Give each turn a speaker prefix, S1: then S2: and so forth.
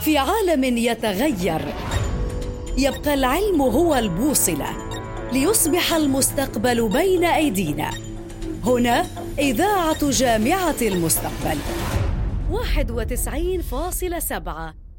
S1: في عالم يتغير يبقى العلم هو البوصلة ليصبح المستقبل بين أيدينا. هنا إذاعة جامعة المستقبل 91.7